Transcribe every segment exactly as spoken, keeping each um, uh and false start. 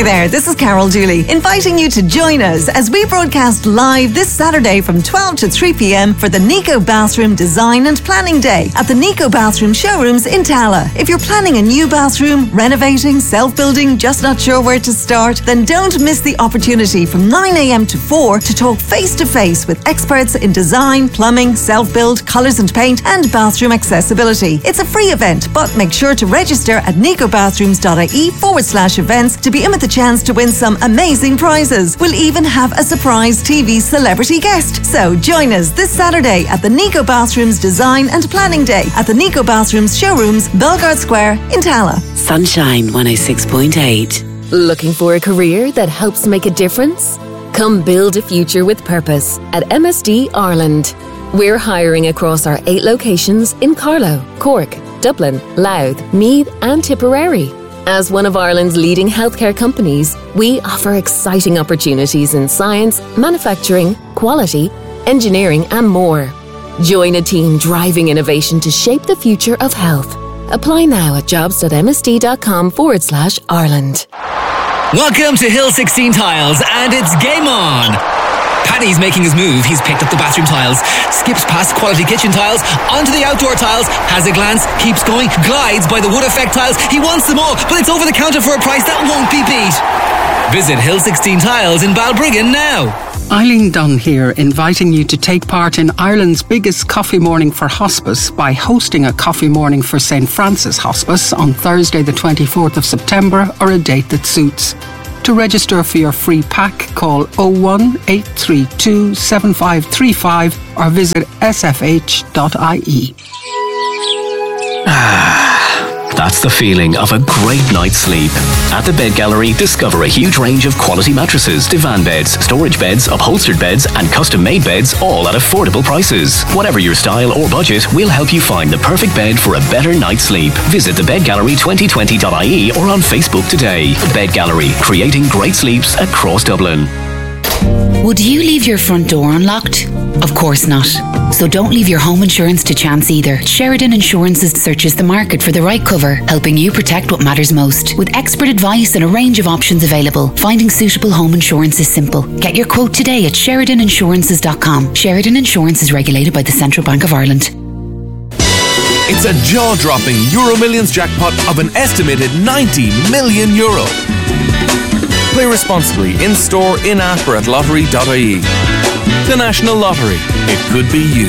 Hi there, this is Carol Dooley, inviting you to join us as we broadcast live this Saturday from twelve to three p.m. for the Nico Bathroom Design and Planning Day at the Nico Bathroom Showrooms in Tala. If you're planning a new bathroom, renovating, self-building, just not sure where to start, then don't miss the opportunity from nine a.m. to four to talk face-to-face with experts in design, plumbing, self-build, colours and paint, and bathroom accessibility. It's a free event, but make sure to register at nicobathrooms.ie forward slash events to be in with the chance to win some amazing prizes. We'll even have a surprise T V celebrity guest. So join us this Saturday at the Nico Bathrooms Design and Planning Day at the Nico Bathrooms Showrooms, Belgard Square in Tala. Sunshine one oh six point eight. Looking for a career that helps make a difference? Come build a future with purpose at M S D Ireland. We're hiring across our eight locations in Carlow, Cork, Dublin, Louth, Meath and Tipperary. As one of Ireland's leading healthcare companies, we offer exciting opportunities in science, manufacturing, quality, engineering and more. Join a team driving innovation to shape the future of health. Apply now at jobs.msd.com forward slash Ireland. Welcome to Hill sixteen Tiles, and it's game on! Paddy's making his move. He's picked up the bathroom tiles, skips past quality kitchen tiles, onto the outdoor tiles, has a glance, keeps going, glides by the wood effect tiles. He wants them all, but it's over the counter for a price that won't be beat. Visit Hill sixteen Tiles in Balbriggan now. Eileen Dunn here, inviting you to take part in Ireland's biggest coffee morning for hospice by hosting a coffee morning for Saint Francis Hospice on Thursday the twenty-fourth of September, or a date that suits. To register for your free pack, call oh one eight three two seven five three five or visit s f h dot i e. That's the feeling of a great night's sleep. At the Bed Gallery, discover a huge range of quality mattresses, divan beds, storage beds, upholstered beds, and custom-made beds, all at affordable prices. Whatever your style or budget, we'll help you find the perfect bed for a better night's sleep. Visit the bed gallery twenty twenty dot i e or on Facebook today. The Bed Gallery, creating great sleeps across Dublin. Would you leave your front door unlocked? Of course not. So don't leave your home insurance to chance either. Sheridan Insurances searches the market for the right cover, helping you protect what matters most. With expert advice and a range of options available, finding suitable home insurance is simple. Get your quote today at sheridan insurances dot com. Sheridan Insurance is regulated by the Central Bank of Ireland. It's a jaw-dropping Euro Millions jackpot of an estimated ninety million euro. Play responsibly in-store, in-app or at lottery dot i e. The National Lottery. It could be you.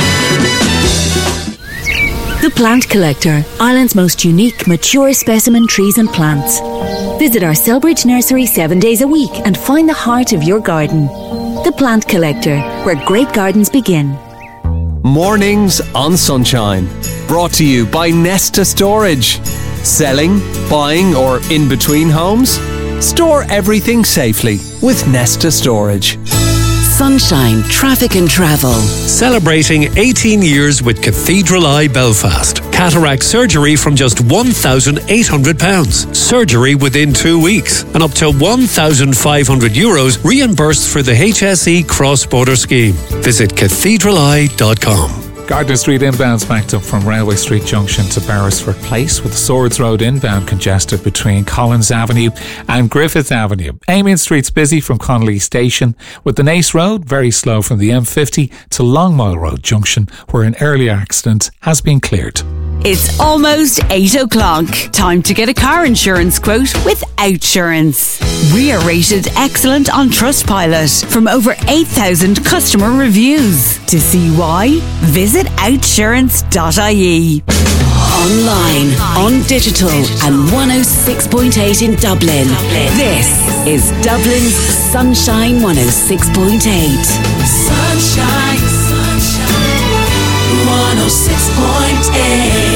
The Plant Collector, Ireland's most unique, mature specimen trees and plants. Visit our Selbridge nursery seven days a week and find the heart of your garden. The Plant Collector, where great gardens begin. Mornings on Sunshine. Brought to you by Nesta Storage. Selling, buying or in between homes? Store everything safely with Nesta Storage. Sunshine, Traffic and Travel. Celebrating eighteen years with Cathedral Eye Belfast. Cataract surgery from just one thousand eight hundred pounds. Surgery within two weeks. And up to one thousand five hundred euros reimbursed for the H S E cross-border scheme. Visit cathedral eye dot com. Gardner Street inbound's backed up from Railway Street Junction to Beresford Place, with Swords Road inbound congested between Collins Avenue and Griffith Avenue. Amiens Street's busy from Connolly Station, with the Nace Road very slow from the M fifty to Longmile Road Junction, where an earlier accident has been cleared. It's almost eight o'clock. Time to get a car insurance quote with Outsurance. We are rated excellent on Trustpilot from over eight thousand customer reviews. To see why, visit outsurance dot i e. Online, on digital and one oh six point eight in Dublin. This is Dublin's Sunshine one oh six point eight. Sunshine, sunshine, one oh six point eight.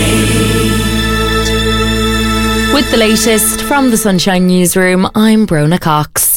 With the latest from the Sunshine Newsroom, I'm Brona Cox.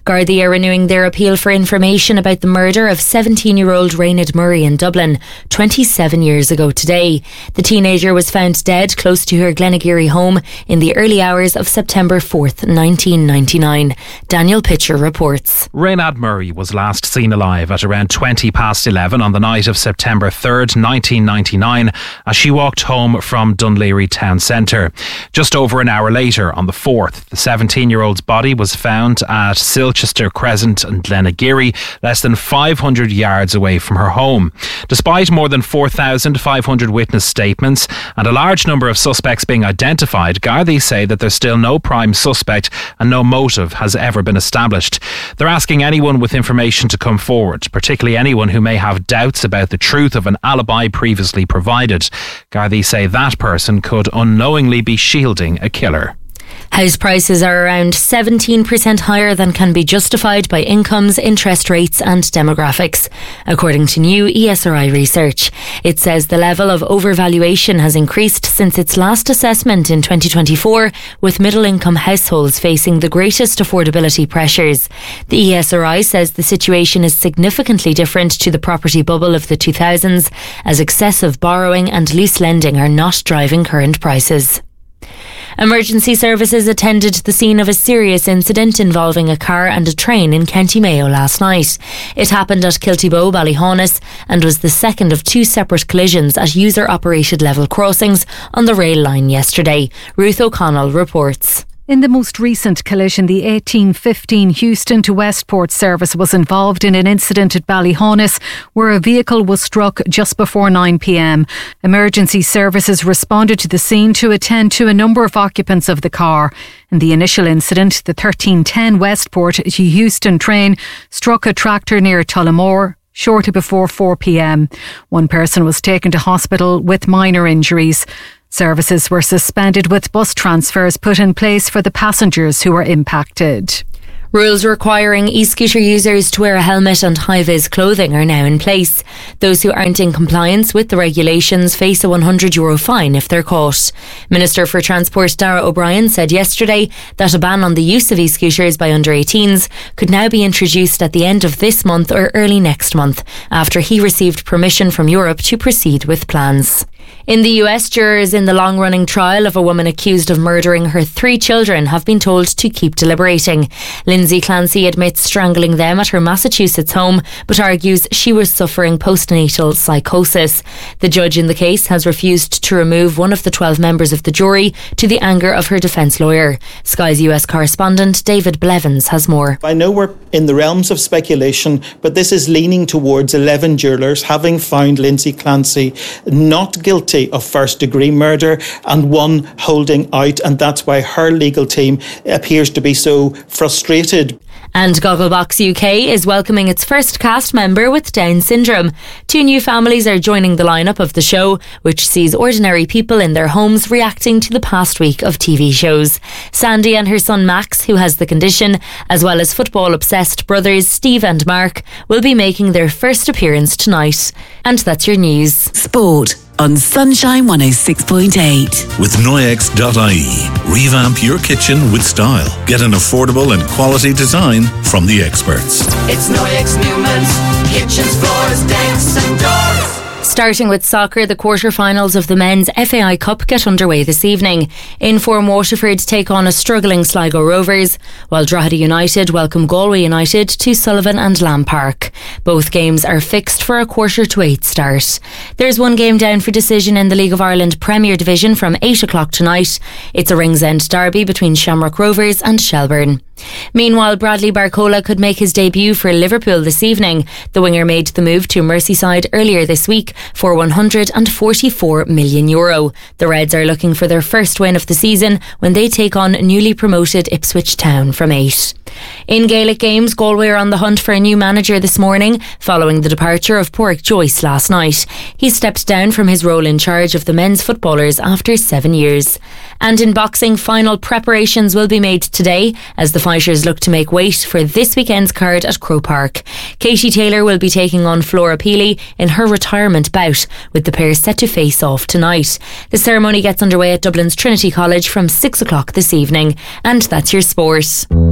Gardaí are renewing their appeal for information about the murder of seventeen-year-old Raynard Murray in Dublin twenty-seven years ago today. The teenager was found dead close to her Glenageary home in the early hours of September fourth, nineteen ninety-nine. Daniel Pitcher reports. Raynard Murray was last seen alive at around twenty past eleven on the night of September third, nineteen ninety-nine, as she walked home from Dunleary town centre. Just over an hour later, on the fourth, the seventeen-year-old's body was found at Silchester Crescent in Glenageary, less than five hundred yards away from her home. Despite more than four thousand five hundred witness statements and a large number of suspects being identified, Gardaí say that there's still no prime suspect and no motive has ever been established. They're asking anyone with information to come forward, particularly anyone who may have doubts about the truth of an alibi previously provided. Gardaí say that person could unknowingly be shielding a killer. House prices are around seventeen percent higher than can be justified by incomes, interest rates and demographics, according to new E S R I research. It says the level of overvaluation has increased since its last assessment in twenty twenty-four, with middle-income households facing the greatest affordability pressures. The E S R I says the situation is significantly different to the property bubble of the two thousands, as excessive borrowing and lease lending are not driving current prices. Emergency services attended the scene of a serious incident involving a car and a train in County Mayo last night. It happened at Kiltybow, Ballyhaunis, and was the second of two separate collisions at user-operated level crossings on the rail line yesterday. Ruth O'Connell reports. In the most recent collision, the eighteen fifteen Houston to Westport service was involved in an incident at Ballyhaunis where a vehicle was struck just before nine p.m. Emergency services responded to the scene to attend to a number of occupants of the car. In the initial incident, the thirteen ten Westport to Houston train struck a tractor near Tullamore shortly before four p.m. One person was taken to hospital with minor injuries. Services were suspended with bus transfers put in place for the passengers who were impacted. Rules requiring e-scooter users to wear a helmet and high-vis clothing are now in place. Those who aren't in compliance with the regulations face a one hundred euro fine if they're caught. Minister for Transport Darragh O'Brien said yesterday that a ban on the use of e-scooters by under eighteens could now be introduced at the end of this month or early next month, after he received permission from Europe to proceed with plans. In the U S, jurors in the long-running trial of a woman accused of murdering her three children have been told to keep deliberating. Lindsay Clancy admits strangling them at her Massachusetts home, but argues she was suffering postnatal psychosis. The judge in the case has refused to remove one of the twelve members of the jury, to the anger of her defence lawyer. Sky's U S correspondent David Blevins has more. I know we're in the realms of speculation, but this is leaning towards eleven jurors having found Lindsay Clancy not guilty of first degree murder and one holding out, and that's why her legal team appears to be so frustrated. And Gogglebox U K is welcoming its first cast member with Down syndrome. Two new families are joining the lineup of the show, which sees ordinary people in their homes reacting to the past week of T V shows. Sandy and her son Max, who has the condition, as well as football-obsessed brothers Steve and Mark, will be making their first appearance tonight. And that's your news. Sport on Sunshine one oh six point eight. With Noyex dot I E. Revamp your kitchen with style. Get an affordable and quality design from the experts. It's Noyex Newman's kitchens, floors, decks and doors. Starting with soccer, the quarter-finals of the men's F A I Cup get underway this evening. In-form Waterford take on a struggling Sligo Rovers, while Drogheda United welcome Galway United to Sullivan and Lamb Park. Both games are fixed for a quarter to eight start. There's one game down for decision in the League of Ireland Premier Division from eight o'clock tonight. It's a Ringsend derby between Shamrock Rovers and Shelbourne. Meanwhile, Bradley Barcola could make his debut for Liverpool this evening. The winger made the move to Merseyside earlier this week for one hundred forty-four million euro. The Reds are looking for their first win of the season when they take on newly promoted Ipswich Town from eight. In Gaelic games, Galway are on the hunt for a new manager this morning following the departure of Pádraig Joyce last night. He stepped down from his role in charge of the men's footballers after seven years. And in boxing, final preparations will be made today as the fighters look to make weight for this weekend's card at Croke Park. Katie Taylor will be taking on Flora Peely in her retirement bout, with the pair set to face off tonight. The ceremony gets underway at Dublin's Trinity College from six o'clock this evening. And that's your sport.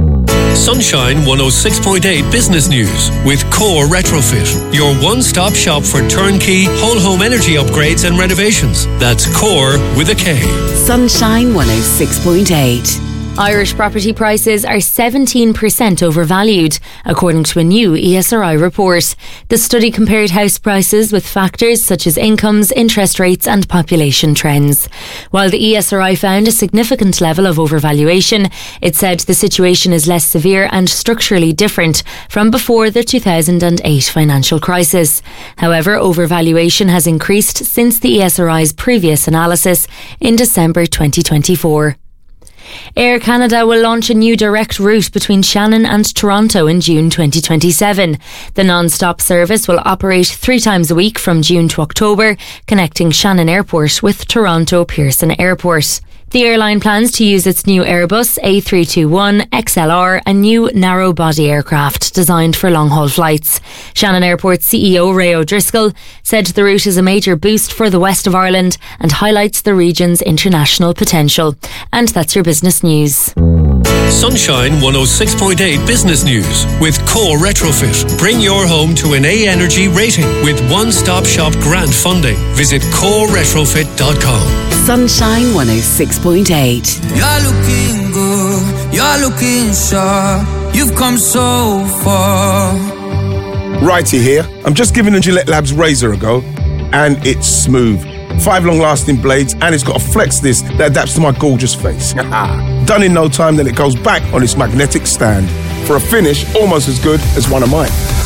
Sunshine one oh six point eight Business News with Core Retrofit, your one-stop shop for turnkey whole home energy upgrades and renovations. That's Core with a K. Sunshine one oh six point eight. Irish property prices are seventeen percent overvalued, according to a new E S R I report. The study compared house prices with factors such as incomes, interest rates and population trends. While the E S R I found a significant level of overvaluation, it said the situation is less severe and structurally different from before the two thousand eight financial crisis. However, overvaluation has increased since the E S R I's previous analysis in December twenty twenty-four. Air Canada will launch a new direct route between Shannon and Toronto in June twenty twenty-seven. The non-stop service will operate three times a week from June to October, connecting Shannon Airport with Toronto Pearson Airport. The airline plans to use its new Airbus A three twenty-one X L R, a new narrow-body aircraft designed for long-haul flights. Shannon Airport C E O Ray O'Driscoll said the route is a major boost for the west of Ireland and highlights the region's international potential. And that's your business news. Sunshine one oh six point eight Business News with Core Retrofit. Bring your home to an A Energy rating with one-stop shop grant funding. Visit core retrofit dot com. Sunshine one oh six point eight. You're looking good, you're looking sharp. You've come so far. Righty here. I'm just giving the Gillette Labs razor a go, and it's smooth. Five long-lasting blades, and it's got a flex disc that adapts to my gorgeous face. Done in no time, then it goes back on its magnetic stand for a finish almost as good as one of mine.